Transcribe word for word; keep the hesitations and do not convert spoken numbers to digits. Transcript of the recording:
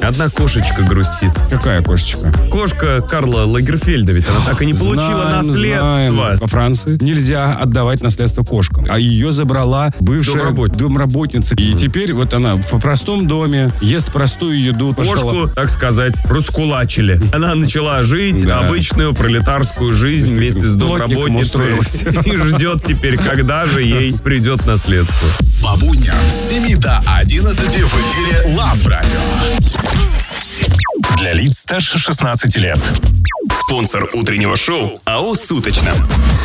Одна кошечка грустит. Какая кошечка? Кошка Карла Лагерфельда, ведь она так и не получила Знаем, наследство. знаем. Во Франции нельзя отдавать наследство кошкам. А ее забрала бывшая Домработница. домработница. И теперь вот она в простом доме ест простую еду. Кошку, Пошла. так сказать, раскулачили. Она начала жить Да. обычную пролетарскую жизнь вместе с Плотником домработницей. устроилась. И ждет теперь, когда же ей придет наследство. По будням с семи до одиннадцати в эфире Love Radio. Для лиц старше шестнадцати лет. Спонсор утреннего шоу АО «Суточно».